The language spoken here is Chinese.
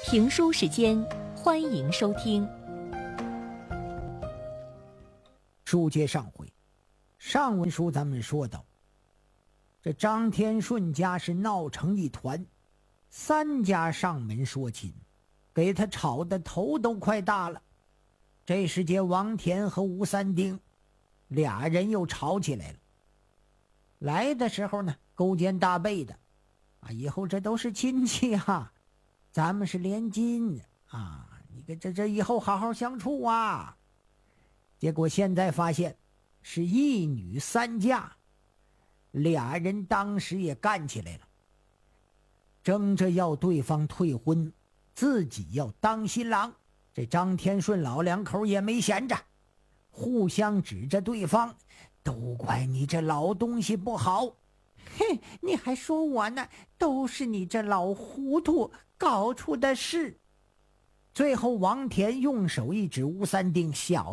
评书时间，欢迎收听。 书接上回，上文书咱们说到，这张天顺家是闹成一团，三家上门说亲，给他吵得头都快大了。这时节，王田和吴三丁俩人又吵起来了。来的时候呢，勾肩搭背的，以后这都是亲戚啊，咱们是连襟啊，你跟这以后好好相处啊。结果现在发现是一女三嫁，俩人当时也干起来了，争着要对方退婚，自己要当新郎。这张天顺老两口也没闲着，互相指着对方，都怪你这老东西不好。嘿，你还说我呢，都是你这老糊涂搞出的事。最后王田用手一指吴三丁，小